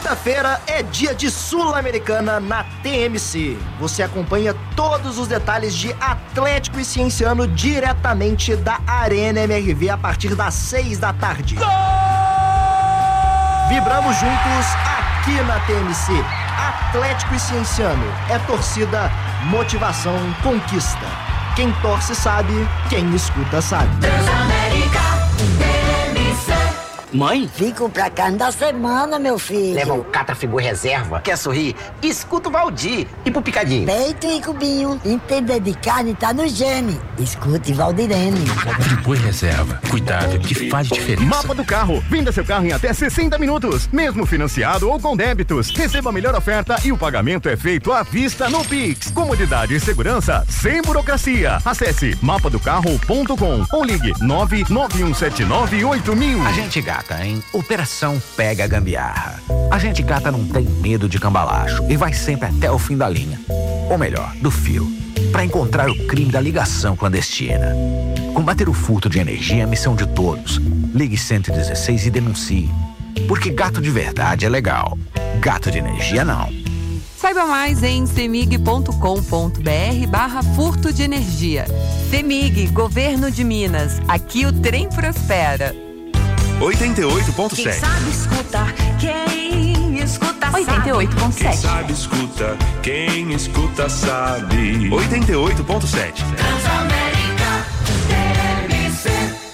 Quarta-feira é dia de Sul-Americana na TMC. Você acompanha todos os detalhes de Atlético e Cienciano diretamente da Arena MRV a partir das 6 da tarde. Gol! Vibramos juntos aqui na TMC. Atlético e Cienciano é torcida, motivação, conquista. Quem torce sabe, quem escuta sabe. Transamérica TMC. Mãe? Fico pra carne da semana, meu filho. Leva o Catrafigur Reserva. Quer sorrir? Escuta o Valdir. E pro Picadinho? Peito e cubinho. Entender de carne tá no gene. Escute Valdirene. Catrafigur Reserva. Cuidado que faz diferença. Mapa do carro. Venda seu carro em até 60 minutos. Mesmo financiado ou com débitos. Receba a melhor oferta e o pagamento é feito à vista no Pix. Comodidade e segurança sem burocracia. Acesse mapadocarro.com ou ligue 991798000. Agente Gata, hein? Operação Pega a Gambiarra. Agente Gata não tem medo de cambalacho e vai sempre até o fim da linha. Ou melhor, do fio. Para encontrar o crime da ligação clandestina. Combater o furto de energia é missão de todos. Ligue 116 e denuncie. Porque gato de verdade é legal. Gato de energia não. Saiba mais em cemig.com.br/furto de energia. Cemig, Governo de Minas. Aqui o trem prospera. 88.7. Quem sabe escutar, quem escuta sabe. 88.7. Quem sabe escuta, quem escuta sabe. 88.7. Transamérica TMC.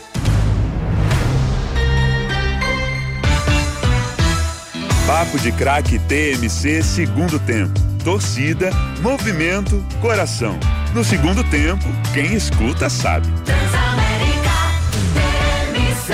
Papo de Craque TMC, segundo tempo. Torcida, movimento, coração. No segundo tempo, quem escuta sabe. Transamérica TMC.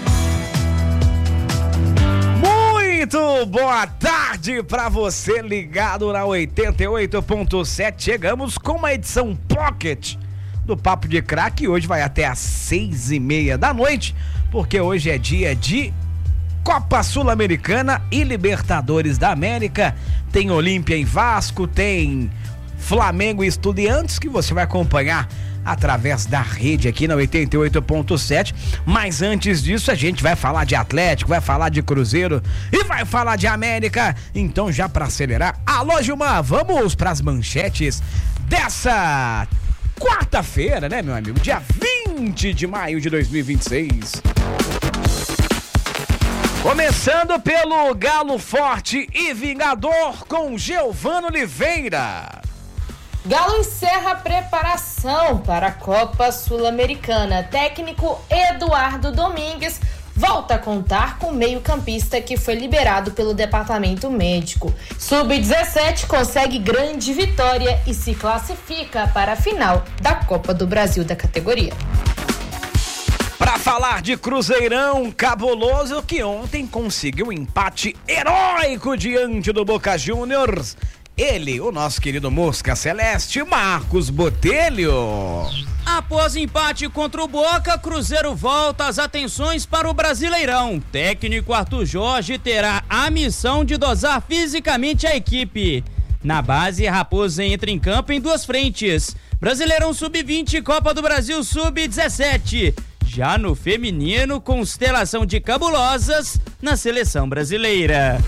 Muito boa tarde pra você ligado na 88.7. Chegamos com uma edição Pocket do Papo de Craque. Hoje vai até às 6:30 da noite, porque hoje é dia de Copa Sul-Americana e Libertadores da América. Tem Olímpia em Vasco, tem Flamengo e Estudiantes, que você vai acompanhar através da rede aqui na 88.7. Mas antes disso, a gente vai falar de Atlético, vai falar de Cruzeiro e vai falar de América. Então, já para acelerar, alô Gilmar, vamos para as manchetes dessa quarta-feira, né, meu amigo? Dia 20 de maio de 2026. Começando pelo Galo Forte e Vingador com Giovano Oliveira. Galo encerra a preparação para a Copa Sul-Americana. Técnico Eduardo Domingues volta a contar com o meio-campista que foi liberado pelo departamento médico. Sub-17 consegue grande vitória e se classifica para a final da Copa do Brasil da categoria. Para falar de Cruzeirão cabuloso, que ontem conseguiu um empate heróico diante do Boca Juniors. Ele, o nosso querido Mosca Celeste, Marcos Botelho. Após empate contra o Boca, Cruzeiro volta as atenções para o Brasileirão. Técnico Arthur Jorge terá a missão de dosar fisicamente a equipe. Na base, Raposa entra em campo em duas frentes: Brasileirão Sub-20 e Copa do Brasil Sub-17. Já no feminino, constelação de cabulosas na seleção brasileira.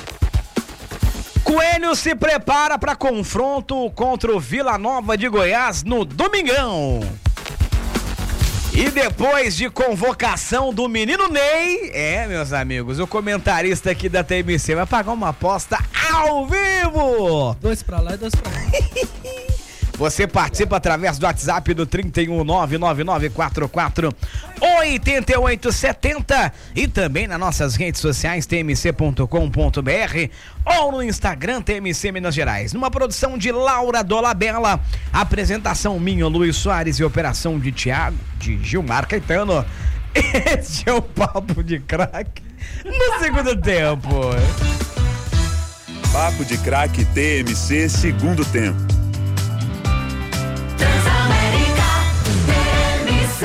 Coelho se prepara para confronto contra o Vila Nova de Goiás no domingão. E depois de convocação do menino Ney, meus amigos, o comentarista aqui da TMC vai pagar uma aposta ao vivo. 2 pra lá e 2 pra lá. Você participa através do WhatsApp do 31999448870 e também nas nossas redes sociais tmc.com.br ou no Instagram TMC Minas Gerais. Numa produção de Laura Dolabella, apresentação minha, Luiz Soares, e operação de Thiago, de Gilmar Caetano. Este é o Papo de Craque no segundo tempo. Papo de Craque TMC, segundo tempo. Transamérica TMC.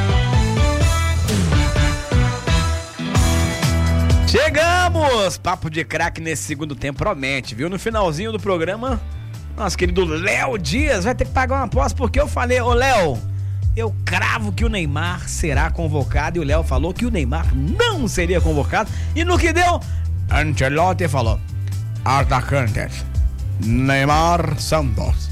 Chegamos! Papo de Craque nesse segundo tempo promete, viu? No finalzinho do programa, nosso querido Léo Dias vai ter que pagar uma aposta, porque eu falei: ô Léo, eu cravo que o Neymar será convocado, e o Léo falou que o Neymar não seria convocado, e no que deu, Ancelotti falou: atacantes, Neymar Santos.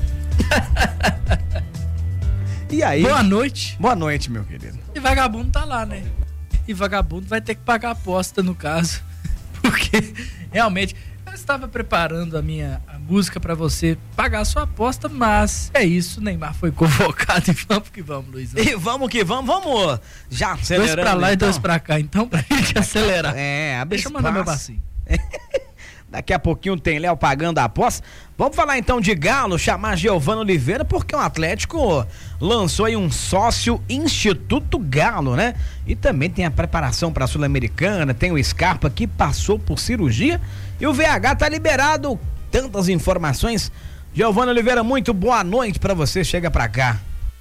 E aí? Boa noite. Boa noite, meu querido. E vagabundo tá lá, né? E vagabundo vai ter que pagar a aposta, no caso. Porque, realmente, eu estava preparando a música pra você pagar a sua aposta, mas é isso, Neymar foi convocado e vamos que vamos, Luizão. E vamos que vamos já acelerando. 2 pra lá então. E 2 pra cá, então, pra gente acelerar. Deixa eu mandar meu passinho. Daqui a pouquinho tem Léo pagando a aposta. Vamos falar então de Galo, chamar Giovano Oliveira, porque o Atlético lançou aí um sócio Instituto Galo, né? E também tem a preparação para a Sul-Americana, tem o Scarpa que passou por cirurgia e o VH tá liberado. Tantas informações. Giovano Oliveira, muito boa noite para você, chega pra cá.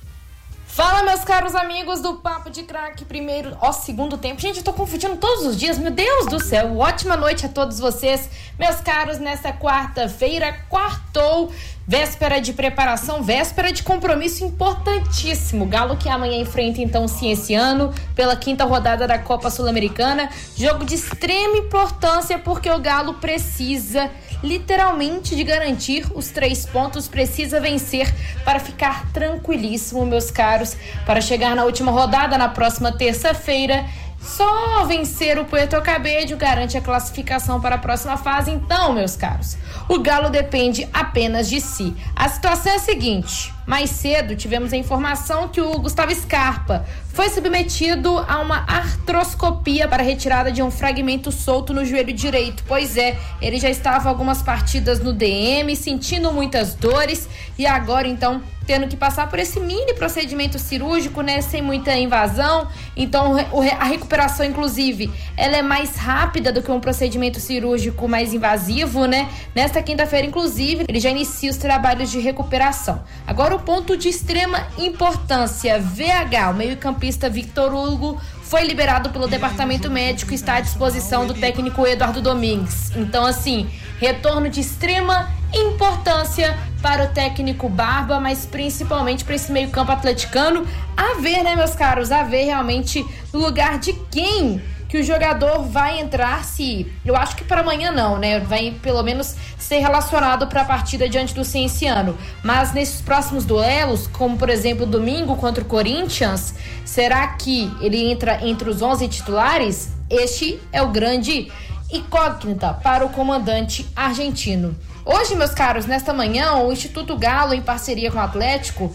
Fala, meus caros amigos do Papo de Craque, segundo tempo. Gente, eu tô confundindo todos os dias, meu Deus do céu. Ótima noite a todos vocês, meus caros, nessa quarta-feira, quartou, véspera de preparação, véspera de compromisso importantíssimo. Galo que amanhã enfrenta então o Cienciano pela 5ª rodada da Copa Sul-Americana. Jogo de extrema importância porque o Galo precisa literalmente de garantir os 3 pontos, precisa vencer para ficar tranquilíssimo, meus caros, para chegar na última rodada na próxima terça-feira. Só vencer o Puerto Cabello garante a classificação para a próxima fase. Então, meus caros, o Galo depende apenas de si. A situação é a seguinte: mais cedo tivemos a informação que o Gustavo Scarpa foi submetido a uma artroscopia para retirada de um fragmento solto no joelho direito. Pois é, ele já estava algumas partidas no DM, sentindo muitas dores e agora então tendo que passar por esse mini procedimento cirúrgico, né, sem muita invasão. Então a recuperação, inclusive, ela é mais rápida do que um procedimento cirúrgico mais invasivo, né? Nesta quinta-feira, inclusive, ele já inicia os trabalhos de recuperação. Agora, o ponto de extrema importância: VH, o meio-campista Victor Hugo, foi liberado pelo departamento médico e está à disposição do técnico Eduardo Domingues. Então, assim, retorno de extrema importância para o técnico Barba, mas principalmente para esse meio-campo atleticano. A ver, né, meus caros, a ver realmente no lugar de quem que o jogador vai entrar, se... Eu acho que para amanhã não, né? Vai pelo menos ser relacionado para a partida diante do Cienciano. Mas nesses próximos duelos, como por exemplo domingo contra o Corinthians, será que ele entra entre os 11 titulares? Este é o grande incógnita para o comandante argentino. Hoje, meus caros, nesta manhã, o Instituto Galo, em parceria com o Atlético,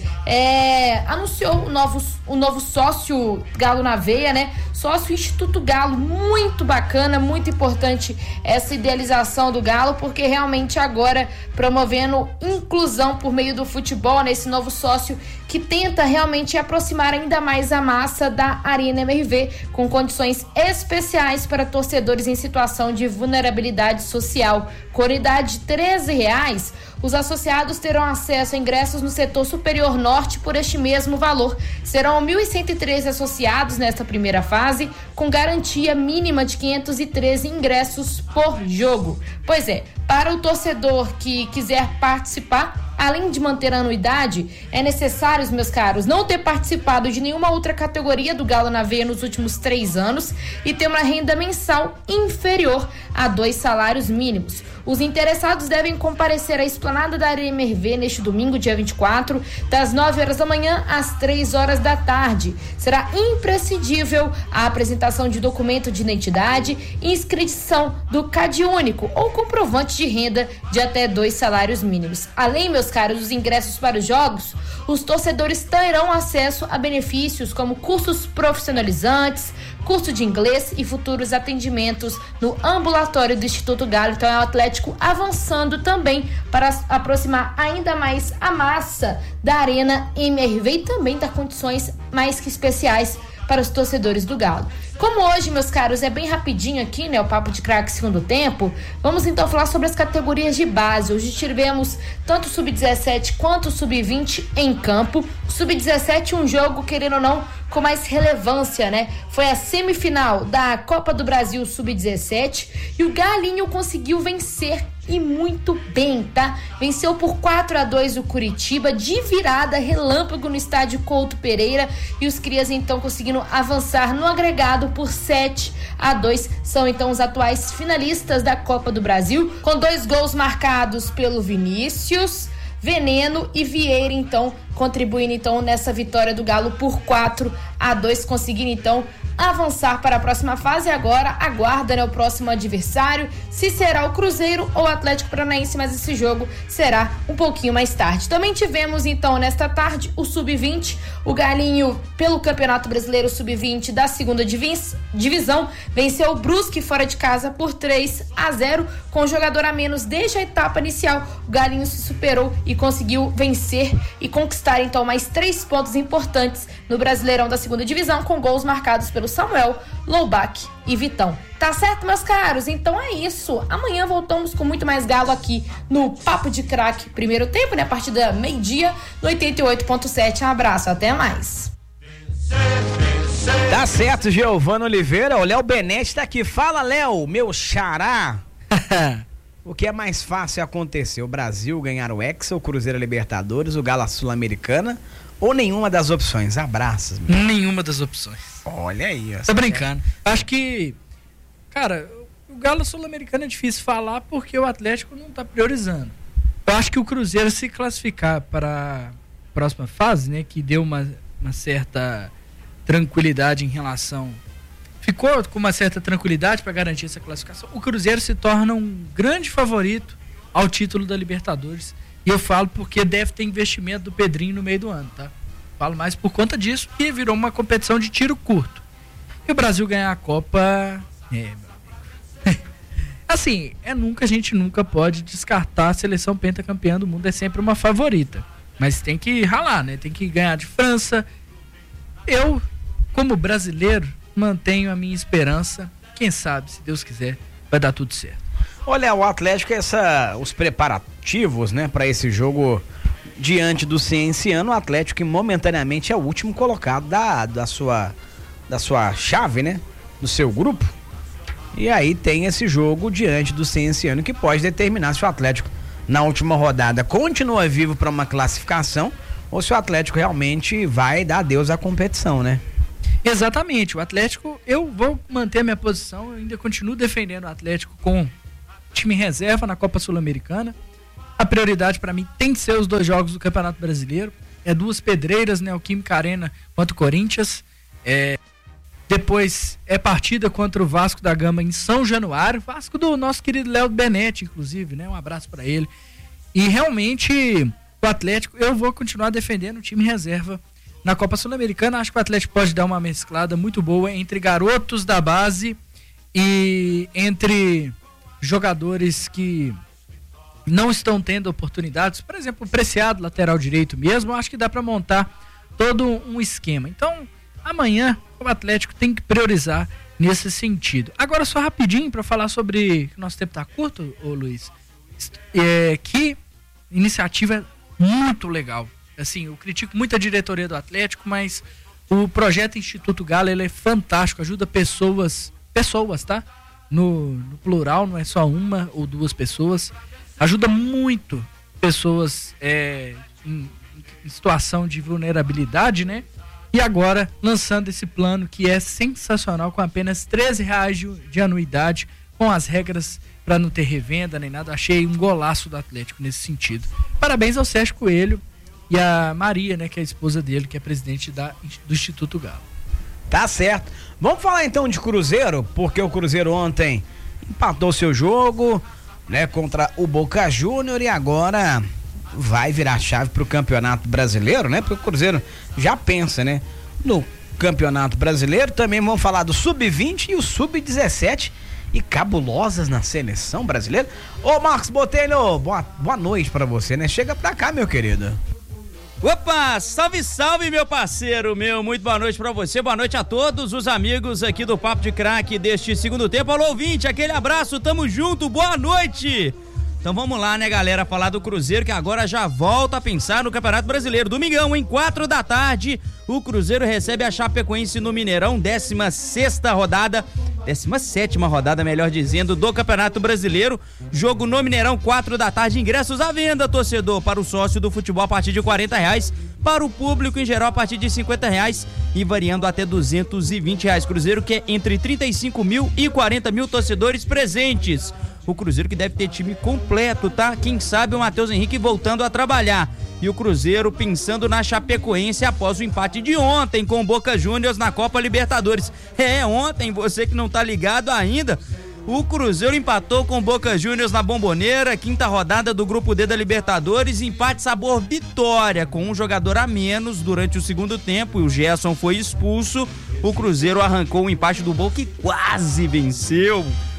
anunciou o novo sócio Galo na Veia, né? Sócio Instituto Galo, muito bacana, muito importante essa idealização do Galo, porque realmente agora promovendo inclusão por meio do futebol, né? Esse novo sócio que tenta realmente aproximar ainda mais a massa da Arena MRV, com condições especiais para torcedores em situação de vulnerabilidade social. Com unidade de R$13, os associados terão acesso a ingressos no setor superior norte por este mesmo valor. Serão 1.113 associados nesta primeira fase, com garantia mínima de 513 ingressos por jogo. Pois é, para o torcedor que quiser participar, além de manter a anuidade, é necessário, meus caros, não ter participado de nenhuma outra categoria do Galo na Veia nos últimos 3 anos e ter uma renda mensal inferior a 2 salários mínimos. Os interessados devem comparecer à esplanada da Arena MRV neste domingo, dia 24, das 9 horas da manhã às 3 horas da tarde. Será imprescindível a apresentação de documento de identidade e inscrição do CAD único ou comprovante de renda de até 2 salários mínimos. Além, meus caros, dos ingressos para os jogos, os torcedores terão acesso a benefícios como cursos profissionalizantes, curso de inglês e futuros atendimentos no ambulatório do Instituto Galo. Então é o Atlético avançando também para aproximar ainda mais a massa da Arena MRV e também dar condições mais que especiais para os torcedores do Galo. Como hoje, meus caros, é bem rapidinho aqui, né, o Papo de Craque segundo tempo, vamos então falar sobre as categorias de base. Hoje tivemos tanto o Sub-17 quanto o Sub-20 em campo. O Sub-17, um jogo, querendo ou não, com mais relevância, né? Foi a semifinal da Copa do Brasil Sub-17 e o Galinho conseguiu vencer e muito bem, tá? Venceu por 4-2 o Curitiba, de virada, relâmpago no estádio Couto Pereira, e os crias então conseguindo avançar no agregado por 7-2. São então os atuais finalistas da Copa do Brasil, com 2 gols marcados pelo Vinícius, Veneno e Vieira, então, contribuindo então nessa vitória do Galo por 4-2, conseguindo então avançar para a próxima fase. Agora aguarda, né, o próximo adversário, se será o Cruzeiro ou o Atlético Paranaense, mas esse jogo será um pouquinho mais tarde. Também tivemos então nesta tarde o Sub-20, o Galinho pelo Campeonato Brasileiro Sub-20 da segunda divisão, venceu o Brusque fora de casa por 3-0, com um jogador a menos desde a etapa inicial. O Galinho se superou e conseguiu vencer e conquistar então mais 3 pontos importantes no Brasileirão da segunda divisão, com gols marcados pelo Samuel, Loubach e Vitão. Tá certo, meus caros? Então é isso. Amanhã voltamos com muito mais Galo aqui no Papo de Craque primeiro tempo, né? A partir da meio-dia, no 88.7. Um abraço, até mais. Tá certo, Giovana Oliveira. O Léo Benetti tá aqui. Fala, Léo, meu xará. O que é mais fácil acontecer? O Brasil ganhar o Hexa, o Cruzeiro Libertadores, o Galo Sul-Americana ou nenhuma das opções? Abraços. Meu. Nenhuma das opções. Olha aí. Tô brincando. Acho que, cara, o Galo Sul-Americano é difícil falar porque o Atlético não tá priorizando. Eu acho que o Cruzeiro, se classificar para a próxima fase, né, que deu uma certa tranquilidade em relação... Ficou com uma certa tranquilidade para garantir essa classificação. O Cruzeiro se torna um grande favorito ao título da Libertadores. E eu falo porque deve ter investimento do Pedrinho no meio do ano, tá? Falo mais por conta disso, que virou uma competição de tiro curto. E o Brasil ganhar a Copa... meu amigo. Assim, a gente nunca pode descartar a seleção pentacampeã do mundo. É sempre uma favorita. Mas tem que ralar, né? Tem que ganhar de França. Eu, como brasileiro, mantenho a minha esperança. Quem sabe, se Deus quiser, vai dar tudo certo. Olha, o Atlético, os preparativos, né, para esse jogo diante do Cienciano. O Atlético, que momentaneamente é o último colocado da sua chave, né, do seu grupo. E aí tem esse jogo diante do Cienciano que pode determinar se o Atlético, na última rodada, continua vivo para uma classificação ou se o Atlético realmente vai dar adeus à competição, né? Exatamente, o Atlético, eu vou manter a minha posição, eu ainda continuo defendendo o Atlético com time reserva na Copa Sul-Americana. A prioridade para mim tem que ser os 2 jogos do Campeonato Brasileiro, 2 pedreiras, né, o Química Arena contra o Corinthians, depois é partida contra o Vasco da Gama em São Januário, Vasco do nosso querido Léo Benetti, inclusive, né, um abraço para ele. E realmente o Atlético, eu vou continuar defendendo o time reserva na Copa Sul-Americana. Acho que o Atlético pode dar uma mesclada muito boa entre garotos da base e entre jogadores que não estão tendo oportunidades. Por exemplo, o Preciado, lateral direito mesmo, acho que dá para montar todo um esquema. Então, amanhã o Atlético tem que priorizar nesse sentido. Agora, só rapidinho para falar sobre... Nosso tempo tá curto, ô Luiz. Que iniciativa muito legal. Assim, eu critico muito a diretoria do Atlético, mas o projeto Instituto Galo, ele é fantástico, ajuda pessoas, tá? No plural, não é só uma ou 2 pessoas. Ajuda muito pessoas em situação de vulnerabilidade, né? E agora, lançando esse plano que é sensacional, com apenas R$13 de anuidade, com as regras para não ter revenda nem nada. Achei um golaço do Atlético nesse sentido. Parabéns ao Sérgio Coelho e a Maria, né, que é a esposa dele, que é presidente do Instituto Galo. Tá certo. Vamos falar então de Cruzeiro, porque o Cruzeiro ontem empatou seu jogo, né, contra o Boca Júnior e agora vai virar chave pro Campeonato Brasileiro, né? Porque o Cruzeiro já pensa, né, no Campeonato Brasileiro. Também vamos falar do Sub-20 e o Sub-17 e cabulosas na seleção brasileira. Ô Marcos Botelho, boa noite pra você, né? Chega pra cá, meu querido. Opa, salve, salve, meu parceiro, muito boa noite pra você, boa noite a todos os amigos aqui do Papo de Craque deste segundo tempo. Alô, ouvinte, aquele abraço, tamo junto, boa noite. Então vamos lá, né, galera, falar do Cruzeiro, que agora já volta a pensar no Campeonato Brasileiro. Domingão, em 4 da tarde, o Cruzeiro recebe a Chapecoense no Mineirão, 16ª rodada 17ª rodada, melhor dizendo, do Campeonato Brasileiro. Jogo no Mineirão, 4 da tarde, ingressos à venda, torcedor, para o sócio do futebol a partir de R$40, para o público em geral a partir de R$50 e variando até R$220. Cruzeiro que é entre 35 mil e 40 mil torcedores presentes. O Cruzeiro que deve ter time completo, tá? Quem sabe o Matheus Henrique voltando a trabalhar. E o Cruzeiro pensando na Chapecoense após o empate de ontem com o Boca Juniors na Copa Libertadores. Ontem, você que não tá ligado ainda, o Cruzeiro empatou com o Boca Juniors na Bomboneira, 5ª rodada do Grupo D da Libertadores, empate sabor vitória, com um jogador a menos durante o segundo tempo, e o Gerson foi expulso. O Cruzeiro arrancou o empate do Boca e quase venceu.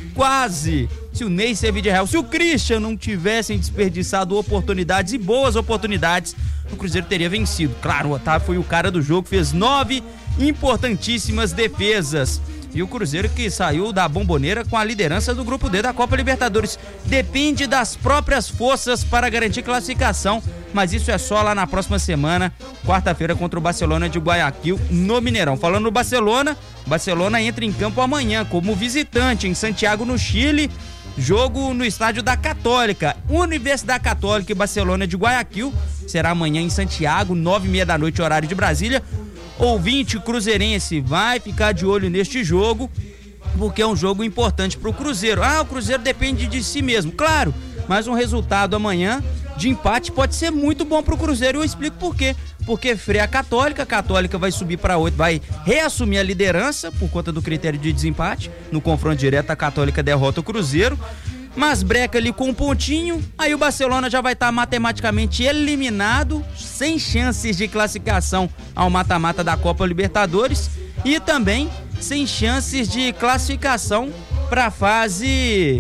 Quase! Se o Ney Servidreal, se o Christian não tivessem desperdiçado oportunidades e boas oportunidades, o Cruzeiro teria vencido. Claro, o Otávio foi o cara do jogo, fez 9 importantíssimas defesas. E o Cruzeiro que saiu da Bomboneira com a liderança do Grupo D da Copa Libertadores. Depende das próprias forças para garantir classificação, mas isso é só lá na próxima semana, quarta-feira, contra o Barcelona de Guayaquil, no Mineirão. Falando no Barcelona, Barcelona entra em campo amanhã como visitante em Santiago, no Chile. Jogo no estádio da Católica, Universidade Católica e Barcelona de Guayaquil. Será amanhã em Santiago, 9h30 da noite, horário de Brasília. Ouvinte cruzeirense, vai ficar de olho neste jogo, porque é um jogo importante para o Cruzeiro. O Cruzeiro depende de si mesmo, claro, mas um resultado amanhã de empate pode ser muito bom para o Cruzeiro. Eu explico por quê. Porque freia a Católica vai subir para 8, vai reassumir a liderança por conta do critério de desempate. No confronto direto, a Católica derrota o Cruzeiro, mas breca ali com um pontinho, aí o Barcelona já vai estar matematicamente eliminado, sem chances de classificação ao mata-mata da Copa Libertadores e também sem chances de classificação para a fase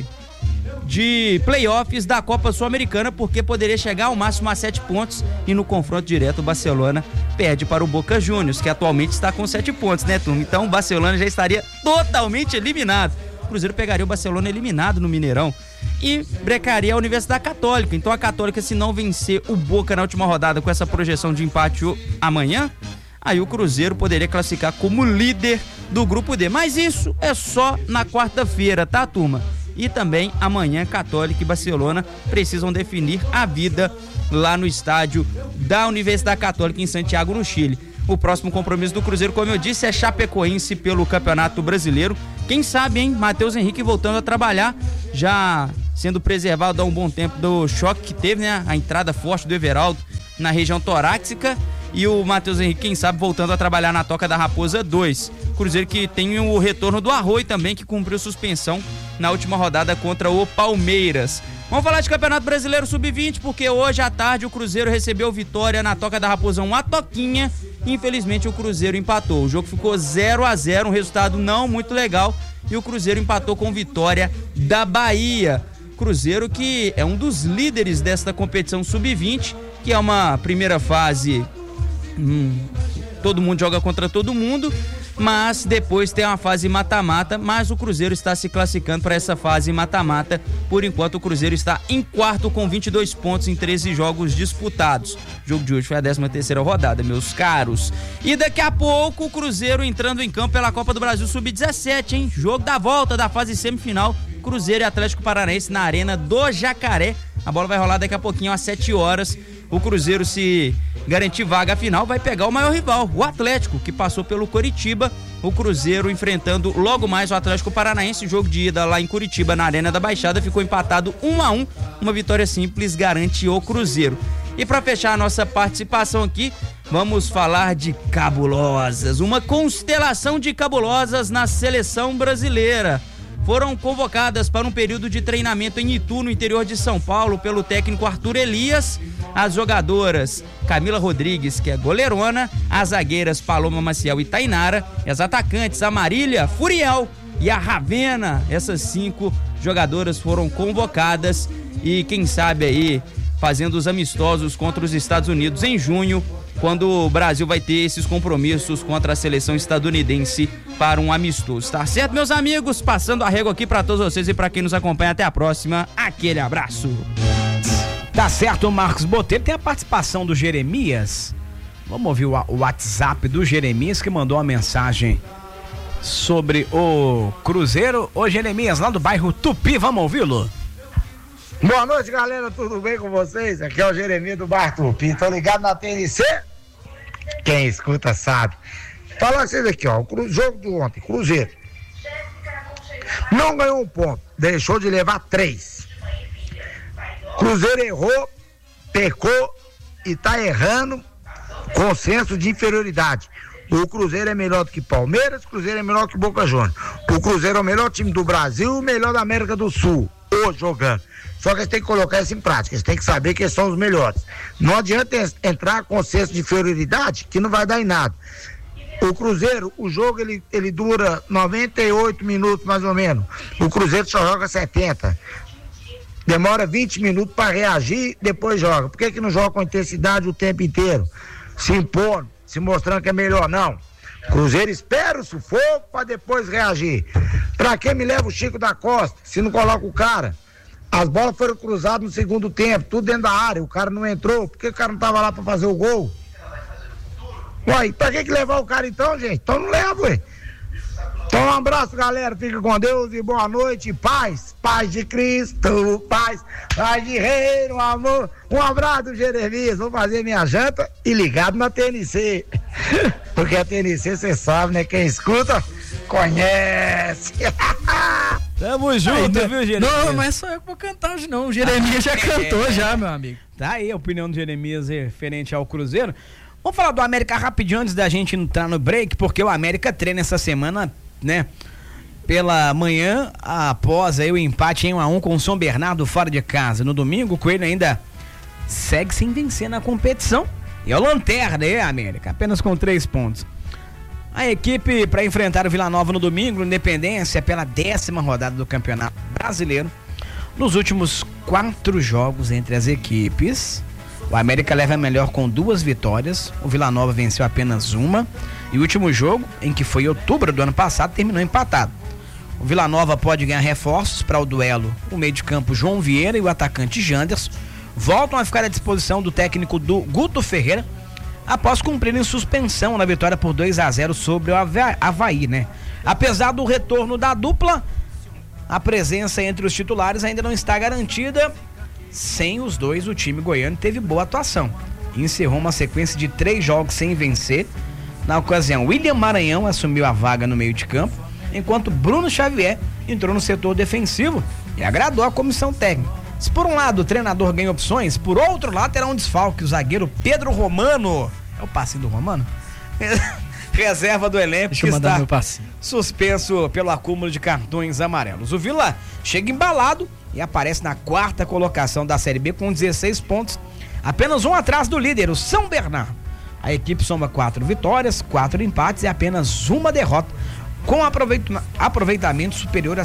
de playoffs da Copa Sul-Americana, porque poderia chegar ao máximo a 7 pontos e no confronto direto o Barcelona perde para o Boca Juniors, que atualmente está com 7 pontos, né, turma? Então o Barcelona já estaria totalmente eliminado. O Cruzeiro pegaria o Barcelona eliminado no Mineirão e brecaria a Universidade Católica. Então a Católica, se não vencer o Boca na última rodada com essa projeção de empate amanhã, aí o Cruzeiro poderia classificar como líder do Grupo D. Mas isso é só na quarta-feira, tá, turma? E também amanhã Católica e Barcelona precisam definir a vida lá no estádio da Universidade Católica em Santiago, no Chile. O próximo compromisso do Cruzeiro, como eu disse, é Chapecoense pelo Campeonato Brasileiro. Quem sabe, hein? Matheus Henrique voltando a trabalhar, já sendo preservado há um bom tempo do choque que teve, né? A entrada forte do Everaldo na região torácica. E o Matheus Henrique, quem sabe, voltando a trabalhar na Toca da Raposa 2. Cruzeiro que tem o retorno do Arroio também, que cumpriu suspensão na última rodada contra o Palmeiras. Vamos falar de Campeonato Brasileiro Sub-20, porque hoje à tarde o Cruzeiro recebeu vitória na Toca da Raposa 1, a Toquinha. Infelizmente o Cruzeiro empatou. O jogo ficou 0-0, um resultado não muito legal. E o Cruzeiro empatou com vitória da Bahia. Cruzeiro que é um dos líderes desta competição Sub-20, que é uma primeira fase... todo mundo joga contra todo mundo, mas depois tem uma fase mata-mata, mas o Cruzeiro está se classificando para essa fase mata-mata. Por enquanto o Cruzeiro está em quarto com 22 pontos em 13 jogos disputados. O jogo de hoje foi a 13ª rodada, meus caros. E daqui a pouco o Cruzeiro entrando em campo pela Copa do Brasil Sub-17, hein? Jogo da volta da fase semifinal, Cruzeiro e Atlético Paranaense na Arena do Jacaré. A bola vai rolar daqui a pouquinho às 7 horas. O Cruzeiro, se garantir vaga final, vai pegar o maior rival, o Atlético, que passou pelo Coritiba. O Cruzeiro enfrentando logo mais o Atlético Paranaense. Jogo de ida lá em Curitiba, na Arena da Baixada, ficou empatado 1-1. Uma vitória simples garante o Cruzeiro. E para fechar a nossa participação aqui, vamos falar de cabulosas. Uma constelação de cabulosas na seleção brasileira. Foram convocadas para um período de treinamento em Itu, no interior de São Paulo, pelo técnico Arthur Elias, as jogadoras Camila Rodrigues, que é goleirona, as zagueiras Paloma Maciel e Tainara, e as atacantes Amarília, Furiel e a Ravena. Essas 5 jogadoras foram convocadas e quem sabe aí fazendo os amistosos contra os Estados Unidos em junho, quando o Brasil vai ter esses compromissos contra a seleção estadunidense para um amistoso. Tá certo, meus amigos? Passando a régua aqui para todos vocês e para quem nos acompanha. Até a próxima. Aquele abraço. Tá certo, Marcos Botelho. Tem a participação do Jeremias. Vamos ouvir o WhatsApp do Jeremias, que mandou uma mensagem sobre o Cruzeiro. Ô Jeremias, lá do bairro Tupi, vamos ouvi-lo? Boa noite, galera, tudo bem com vocês? Aqui é o Jeremias do bairro Tupi, tô ligado na TNC? Quem escuta sabe. Falar com vocês aqui, ó, o jogo de ontem, Cruzeiro não ganhou um ponto, deixou de levar 3. Cruzeiro errou, pecou e tá errando com senso de inferioridade. O Cruzeiro é melhor do que Palmeiras, o Cruzeiro é melhor que Boca Juniors. O Cruzeiro é o melhor time do Brasil, o melhor da América do Sul, hoje jogando. Só que eles têm que colocar isso em prática, eles têm que saber que eles são os melhores. Não adianta entrar com senso de inferioridade, que não vai dar em nada. O Cruzeiro, o jogo ele dura 98 minutos mais ou menos. O Cruzeiro só joga 70. Demora 20 minutos para reagir, depois joga. Por que não joga com intensidade o tempo inteiro? Se impondo, se mostrando que é melhor, não. Cruzeiro espera o sufoco para depois reagir. Pra que me leva o Chico da Costa, se não coloca o cara? As bolas foram cruzadas no segundo tempo, tudo dentro da área, o cara não entrou. Por que o cara não tava lá para fazer o gol? Uai, pra que levar o cara então, gente? Então não leva, ué. Então um abraço, galera, fica com Deus e boa noite, paz de Cristo, paz de reino, amor. Um abraço, Jeremias, vou fazer minha janta e ligado na TNC, porque a TNC, você sabe, né, quem escuta, conhece. Tamo junto, aí, viu, Jeremias? Não, mas só eu que vou cantar hoje não, o Jeremias já cantou já, meu amigo. Tá aí a opinião do Jeremias referente ao Cruzeiro. Vamos falar do América rapidinho antes da gente entrar no break, porque o América treina essa semana, né, pela manhã, após aí o empate em 1-1 com o São Bernardo fora de casa. No domingo, o Coelho ainda segue sem vencer na competição. E é o lanterna, né, América? Apenas com 3 pontos. A equipe para enfrentar o Vila Nova no domingo, Independência, pela 10ª rodada do Campeonato Brasileiro. Nos últimos 4 jogos entre as equipes, o América leva melhor com 2 vitórias, o Vila Nova venceu apenas 1, e o último jogo, em que foi em outubro do ano passado, terminou empatado. O Vila Nova pode ganhar reforços para o duelo. O meio de campo João Vieira e o atacante Janderson voltam a ficar à disposição do técnico do Guto Ferreira, após cumprirem suspensão na vitória por 2-0 sobre o Avaí, né? Apesar do retorno da dupla, a presença entre os titulares ainda não está garantida. Sem os dois, o time goiano teve boa atuação e encerrou uma sequência de 3 jogos sem vencer. Na ocasião, William Maranhão assumiu a vaga no meio de campo, enquanto Bruno Xavier entrou no setor defensivo e agradou a comissão técnica. Se por um lado o treinador ganha opções, por outro lado terá um desfalque. O zagueiro Pedro Romano, é o passinho do Romano? Reserva do elenco, que está suspenso pelo acúmulo de cartões amarelos. O Vila chega embalado e aparece na 4ª colocação da Série B com 16 pontos, apenas 1 atrás do líder, o São Bernardo. A equipe soma 4 vitórias, 4 empates e apenas 1 derrota, com aproveitamento superior a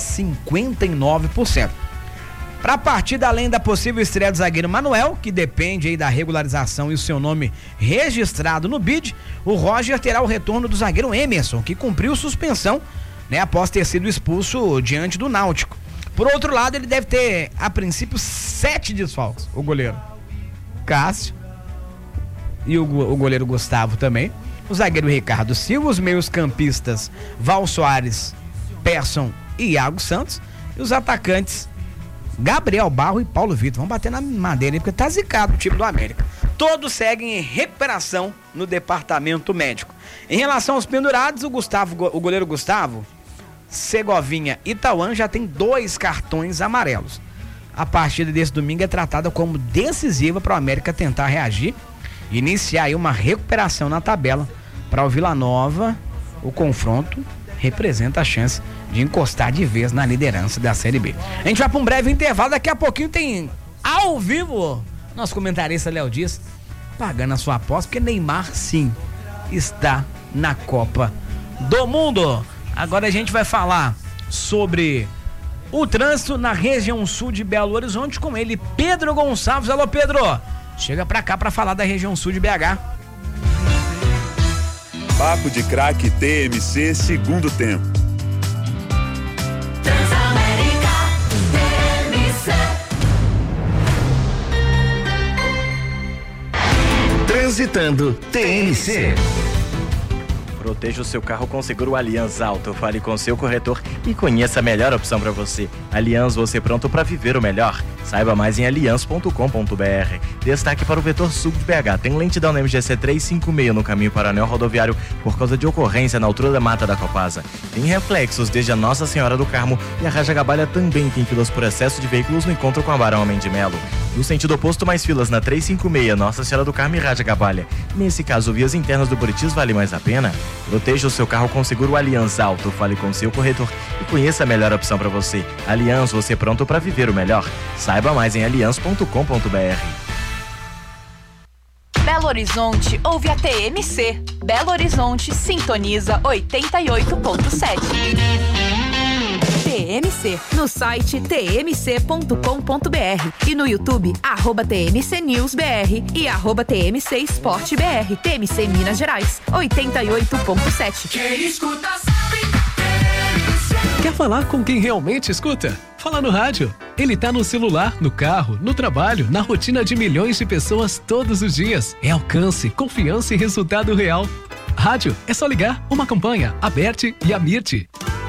59%. Para a partida, além da possível estreia do zagueiro Manuel, que depende aí da regularização e o seu nome registrado no BID, o Roger terá o retorno do zagueiro Emerson, que cumpriu suspensão, né, após ter sido expulso diante do Náutico. Por outro lado, ele deve ter, a princípio, 7 desfalques, o goleiro Cássio e o goleiro Gustavo também, o zagueiro Ricardo Silva, os meios campistas Val Soares, Persson e Iago Santos, e os atacantes Gabriel Barro e Paulo Vitor. Vamos bater na madeira aí, porque tá zicado o time do América. Todos seguem em recuperação no departamento médico. Em relação aos pendurados, o goleiro Gustavo, Segovinha e Tauan já tem 2 cartões amarelos. A partida desse domingo é tratada como decisiva para o América tentar reagir e iniciar aí uma recuperação na tabela. Para o Vila Nova, o confronto representa a chance de encostar de vez na liderança da Série B. A gente vai para um breve intervalo, daqui a pouquinho tem ao vivo nosso comentarista Léo Dias pagando a sua aposta, porque Neymar sim está na Copa do Mundo. Agora a gente vai falar sobre o trânsito na região sul de Belo Horizonte com ele, Pedro Gonçalves. Alô, Pedro, chega pra cá pra falar da região sul de BH. Papo de Craque TMC, segundo tempo. Transamérica TMC. Transitando TMC. Proteja o seu carro com seguro Allianz Auto. Fale com seu corretor e conheça a melhor opção para você. Allianz, você pronto para viver o melhor? Saiba mais em allianz.com.br. Destaque para o Vetor Sul de BH. Tem lentidão na MGC 356 no caminho para o anel rodoviário por causa de ocorrência na altura da Mata da Copasa. Tem reflexos desde a Nossa Senhora do Carmo e a Rajagabalha também tem filas por excesso de veículos no encontro com a Barão Homem de Melo. No sentido oposto, mais filas na 356, Nossa Senhora do Carmo e Rajagabalha. Nesse caso, vias internas do Buritis vale mais a pena? Proteja o seu carro com seguro Allianz Auto. Fale com seu corretor e conheça a melhor opção para você. Allianz, você pronto para viver o melhor? Saiba mais em allianz.com.br. Belo Horizonte ouve a TMC. Belo Horizonte sintoniza 88.7. TMC, no site tmc.com.br e no YouTube, @TMCNewsBR e @TMC Esporte BR. TMC Minas Gerais, 88.7. Quem escuta sabe. Quer falar com quem realmente escuta? Fala no rádio. Ele tá no celular, no carro, no trabalho, na rotina de milhões de pessoas todos os dias. É alcance, confiança e resultado real. Rádio, é só ligar. Uma campanha, Aberte e Amirte.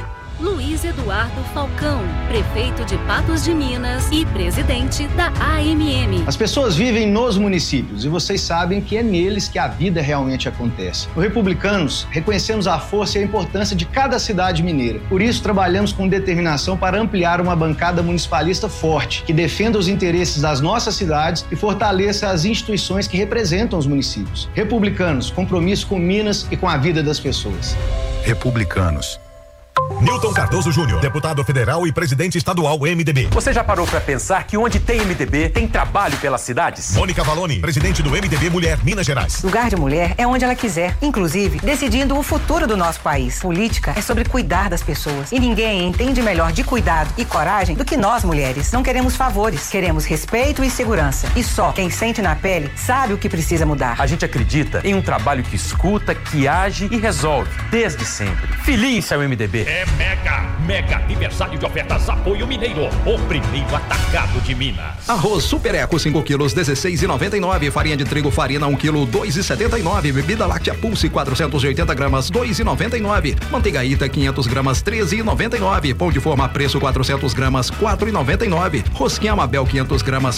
Luiz Eduardo Falcão, prefeito de Patos de Minas e presidente da AMM. As pessoas vivem nos municípios e vocês sabem que é neles que a vida realmente acontece. No Republicanos, reconhecemos a força e a importância de cada cidade mineira. Por isso, trabalhamos com determinação para ampliar uma bancada municipalista forte, que defenda os interesses das nossas cidades e fortaleça as instituições que representam os municípios. Republicanos, compromisso com Minas e com a vida das pessoas. Republicanos. Newton Cardoso Júnior, deputado federal e presidente estadual MDB. Você já parou para pensar que onde tem MDB, tem trabalho pelas cidades? Mônica Valoni, presidente do MDB Mulher, Minas Gerais. Lugar de mulher é onde ela quiser, inclusive decidindo o futuro do nosso país. Política é sobre cuidar das pessoas. E ninguém entende melhor de cuidado e coragem do que nós, mulheres. Não queremos favores, queremos respeito e segurança. E só quem sente na pele sabe o que precisa mudar. A gente acredita em um trabalho que escuta, que age e resolve, desde sempre. Filie-se ao MDB. É mega aniversário de ofertas Apoio Mineiro, o primeiro atacado de Minas. Arroz Super Eco 5 quilos 16,99, farinha de trigo Farina 1 quilo 2,79, bebida láctea Pulse 480 gramas 2,99, manteiga Ita 500 gramas 13,99, pão de forma preço 400 gramas 4,99, rosquinha Amabel 500 gramas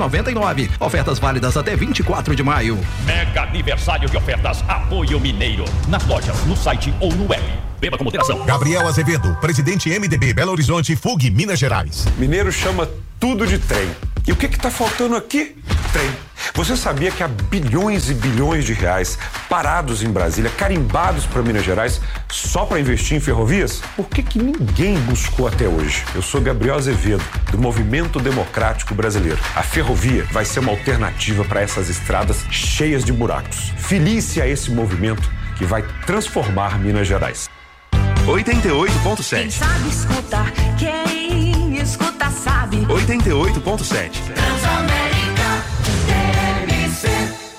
4,99. Ofertas válidas até 24 de maio. Mega aniversário de ofertas Apoio Mineiro, nas lojas, no site ou no web. Beba com moderação. Gabriel Azevedo, presidente MDB Belo Horizonte, FUG, Minas Gerais. Mineiro chama tudo de trem. E o que tá faltando aqui? Trem. Você sabia que há bilhões e bilhões de reais parados em Brasília, carimbados para Minas Gerais, só para investir em ferrovias? Por que ninguém buscou até hoje? Eu sou Gabriel Azevedo, do Movimento Democrático Brasileiro. A ferrovia vai ser uma alternativa para essas estradas cheias de buracos. Filie-se a esse movimento que vai transformar Minas Gerais. 88.7. Quem sabe escutar, quem escuta sabe. 88.7. Transamérica TMC.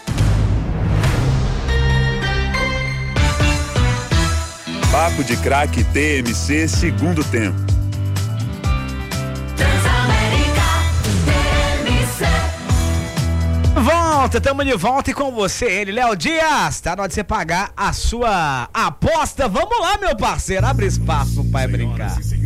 Papo de Craque TMC, segundo tempo. Transamérica TMC. Volta, tamo de volta e com você, ele, Léo Dias. Tá na hora de você pagar a sua aposta. Vamos lá, meu parceiro, abre espaço pro pai brincar.